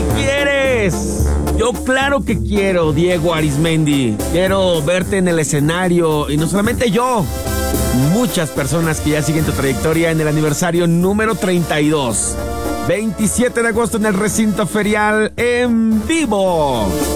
¿Quieres? Yo claro que quiero, Diego Arismendi. Quiero verte en el escenario y no solamente yo. Muchas personas que ya siguen tu trayectoria en el aniversario número 32. 27 de agosto en el recinto ferial en vivo.